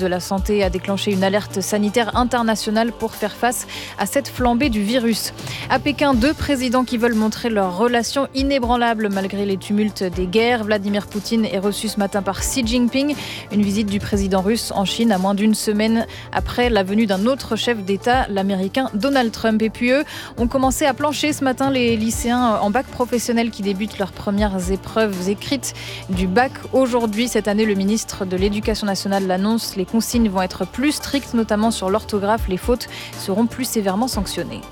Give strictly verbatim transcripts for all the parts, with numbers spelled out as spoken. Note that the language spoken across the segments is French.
de la Santé a déclenché une alerte sanitaire internationale pour faire face à cette flambée du virus. À Pékin, deux présidents qui veulent montrer leur relation inébranlable malgré les tumultes des guerres. Vladimir Poutine est reçu ce matin par Xi Jinping. Une visite du président russe en Chine à moins d'une semaine après la venue d'un autre chef d'État, l'américain Donald Trump. Et puis eux ont commencé à plancher ce matin, les lycéens en bac professionnel qui débutent leurs premières épreuves écrites du bac aujourd'hui. Cette année, le ministre de l'Éducation nationale l'annonce, les consignes vont être plus strictes, notamment sur l'orthographe. Les fautes seront plus sévèrement sanctionnées.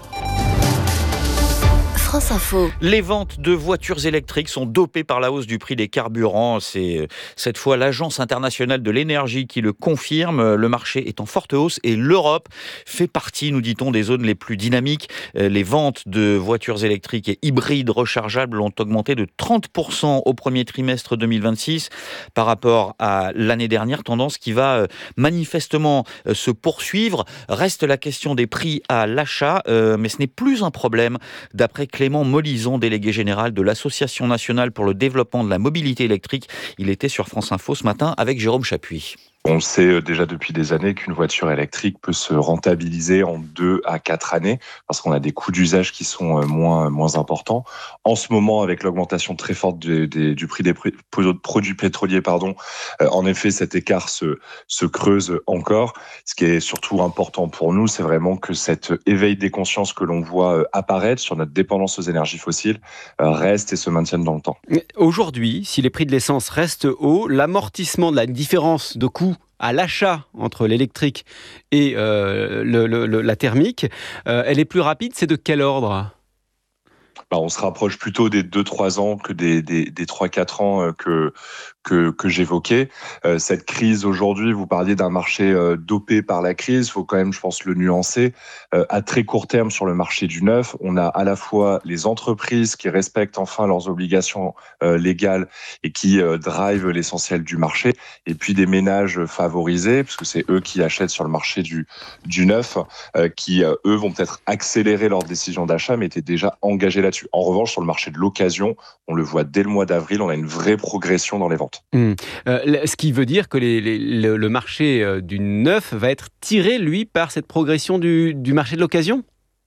France Info. Les ventes de voitures électriques sont dopées par la hausse du prix des carburants. C'est cette fois l'Agence internationale de l'énergie qui le confirme. Le marché est en forte hausse et l'Europe fait partie, nous dit-on, des zones les plus dynamiques. Les ventes de voitures électriques et hybrides rechargeables ont augmenté de trente pour cent au premier trimestre deux mille vingt-six par rapport à l'année dernière, tendance qui va manifestement se poursuivre. Reste la question des prix à l'achat, mais ce n'est plus un problème d'après Clément Molison, délégué général de l'Association nationale pour le développement de la mobilité électrique. Il était sur France Info ce matin avec Jérôme Chapuis. On sait déjà depuis des années qu'une voiture électrique peut se rentabiliser en deux à quatre années parce qu'on a des coûts d'usage qui sont moins, moins importants. En ce moment, avec l'augmentation très forte du, du, du prix des produits pétroliers, pardon, en effet, cet écart se, se creuse encore. Ce qui est surtout important pour nous, c'est vraiment que cet éveil des consciences que l'on voit apparaître sur notre dépendance aux énergies fossiles reste et se maintienne dans le temps. Aujourd'hui, si les prix de l'essence restent hauts, l'amortissement de la différence de coût à l'achat entre l'électrique et euh, le, le, la thermique, euh, elle est plus rapide. C'est de quel ordre ? Bah, on se rapproche plutôt des deux trois ans que des, des, des trois quatre ans que, que, que j'évoquais. Euh, cette crise aujourd'hui, vous parliez d'un marché euh, dopé par la crise, il faut quand même, je pense, le nuancer. Euh, à très court terme, sur le marché du neuf, on a à la fois les entreprises qui respectent enfin leurs obligations euh, légales et qui euh, drivent l'essentiel du marché, et puis des ménages favorisés, parce que c'est eux qui achètent sur le marché du, du neuf, euh, qui, euh, eux, vont peut-être accélérer leur décision d'achat, mais étaient déjà engagés là-dessus. En revanche, sur le marché de l'occasion, on le voit dès le mois d'avril, on a une vraie progression dans les ventes. Mmh. Euh, ce qui veut dire que les, les, le, le marché euh, du neuf va être tiré, lui, par cette progression du, du marché de l'occasion ?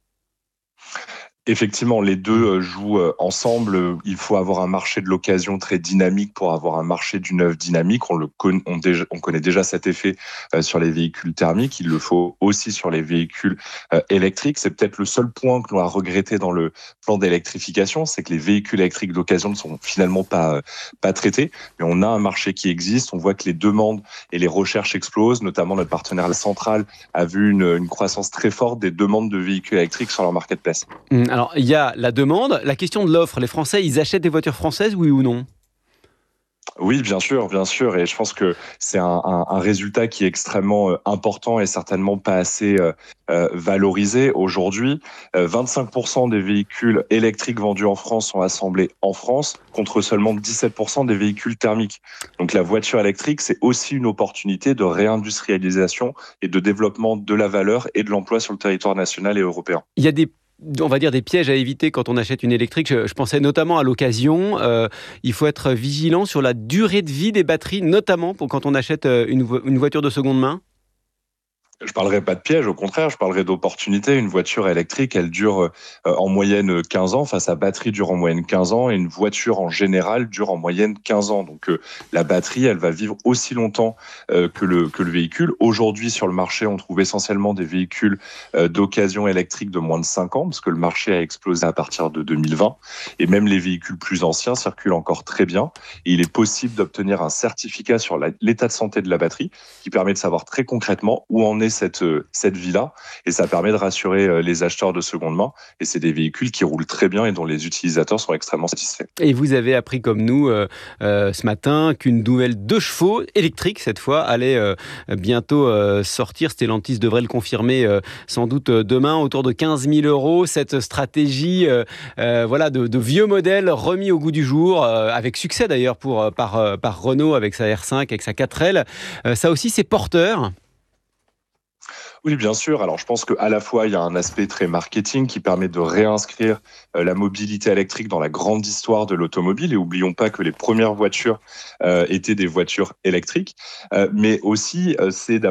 Effectivement, les deux jouent ensemble. Il faut avoir un marché de l'occasion très dynamique pour avoir un marché du neuf dynamique. On, le con, on, déjà, on connaît déjà cet effet sur les véhicules thermiques. Il le faut aussi sur les véhicules électriques. C'est peut-être le seul point que l'on a regretté dans le plan d'électrification, c'est que les véhicules électriques d'occasion ne sont finalement pas, pas traités. Mais on a un marché qui existe. On voit que les demandes et les recherches explosent. Notamment, notre partenaire La Centrale a vu une, une croissance très forte des demandes de véhicules électriques sur leur marketplace. Mmh. Alors, il y a la demande, la question de l'offre. Les Français, ils achètent des voitures françaises, oui ou non ? Oui, bien sûr, bien sûr. Et je pense que c'est un, un, un résultat qui est extrêmement important et certainement pas assez euh, valorisé aujourd'hui. Euh, vingt-cinq pour cent des véhicules électriques vendus en France sont assemblés en France, contre seulement dix-sept pour cent des véhicules thermiques. Donc la voiture électrique, c'est aussi une opportunité de réindustrialisation et de développement de la valeur et de l'emploi sur le territoire national et européen. Il y a des on va dire des pièges à éviter quand on achète une électrique. Je, je pensais notamment à l'occasion. Euh, il faut être vigilant sur la durée de vie des batteries, notamment pour quand on achète une, vo- une voiture de seconde main. Je parlerai pas de piège, au contraire, je parlerai d'opportunité. Une voiture électrique, elle dure euh, en moyenne quinze ans, enfin sa batterie dure en moyenne quinze ans, et une voiture en général dure en moyenne quinze ans. Donc euh, la batterie, elle va vivre aussi longtemps euh, que, le, que le véhicule. Aujourd'hui, sur le marché, on trouve essentiellement des véhicules euh, d'occasion électrique de moins de cinq ans, parce que le marché a explosé à partir de deux mille vingt, et même les véhicules plus anciens circulent encore très bien. Et il est possible d'obtenir un certificat sur la, l'état de santé de la batterie, qui permet de savoir très concrètement où en est cette, cette vie-là, et ça permet de rassurer les acheteurs de seconde main, et c'est des véhicules qui roulent très bien et dont les utilisateurs sont extrêmement satisfaits. Et vous avez appris comme nous euh, euh, ce matin qu'une nouvelle deux chevaux électrique cette fois allait euh, bientôt euh, sortir. Stellantis devrait le confirmer euh, sans doute demain, autour de quinze mille euros. Cette stratégie euh, euh, voilà, de, de vieux modèles remis au goût du jour, euh, avec succès d'ailleurs pour, par, par Renault avec sa R cinq, avec sa quatre L. Euh, ça aussi c'est porteur. Oui, bien sûr. Alors, je pense qu'à la fois, il y a un aspect très marketing qui permet de réinscrire euh, la mobilité électrique dans la grande histoire de l'automobile. Et oublions pas que les premières voitures euh, étaient des voitures électriques. Euh, mais aussi, euh, c'est d'avoir